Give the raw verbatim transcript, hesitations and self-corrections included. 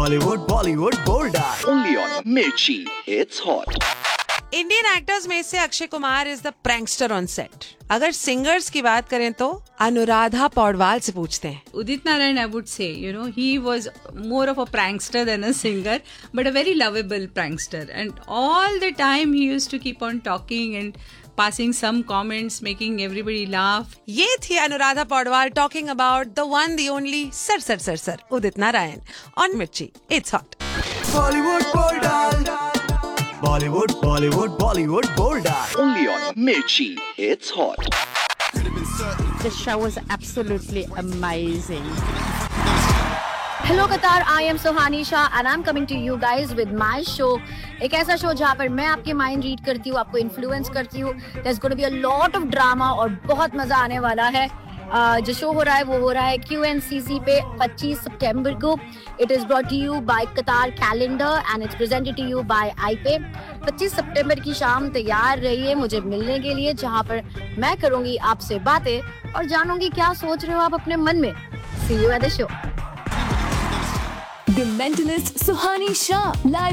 Hollywood, Bollywood, Bollywood. Only on Mirchi. It's hot. Indian actors में से Akshay Kumar is the prankster on set. अगर singers की बात करें तो अनुराधा पौडवाल से पूछते हैं। Udit Narayan, I would say, you know, he was more of a prankster than a singer, but a very lovable prankster. And all the time he used to keep on talking and passing some comments, making everybody laugh. ये थी Anuradha Paudwal talking about the one the only sir sir sir sir Udit Narayan on मिर्ची। It's hot. Bollywood, Bollywood. Bollywood, Bollywood, Bollywood, Bollywood. Only on Mirchi. It's hot. The show was absolutely amazing. Hello Qatar, I am Sohani Shah and I'm coming to you guys with my show. एक ऐसा show जहाँ पर मैं आपके mind read करती हूँ, आपको influence करती हूँ. There's going to be a lot of drama और बहुत मजा आने वाला है. Uh, जो शो हो रहा है वो हो रहा है Q N C C पे पच्चीस सितंबर को. It is brought to you by Qatar Calendar and it's presented to you by I P A. पच्चीस सितंबर की शाम तैयार रहिए मुझे मिलने के लिए, जहाँ पर मैं करूँगी आपसे बातें और जानूंगी क्या सोच रहे हो आप अपने मन में. See you at the show. The Mentalist Suhani Shah live